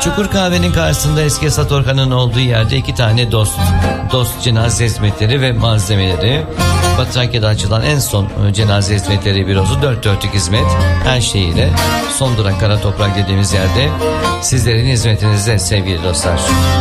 Çukur Kahve'nin karşısında eski Esat Orkan'ın olduğu yerde 2 tane dost cenaze hizmetleri ve malzemeleri. Batı Trakya'da açılan en son cenaze hizmetleri bürosu, 4 dörtlük hizmet her şeyiyle son durak Kara Toprak dediğimiz yerde sizlerin hizmetinizde sevgili dostlar.